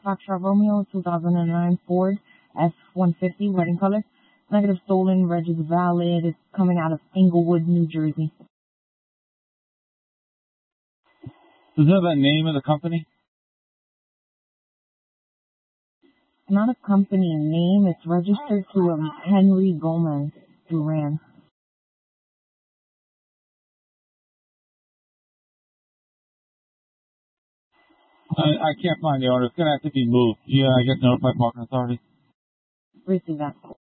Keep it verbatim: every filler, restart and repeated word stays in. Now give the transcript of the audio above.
Foxtrot Romeo, two thousand nine Ford F one fifty, red in color. Negative stolen, reg is valid. It's coming out of Englewood, New Jersey. Does it have that name of the company? It's not a company name. It's registered to um, Henry Gomez Duran. I, I can't find the owner. It's going to have to be moved. Yeah, I guess notified parking authority. Receive that.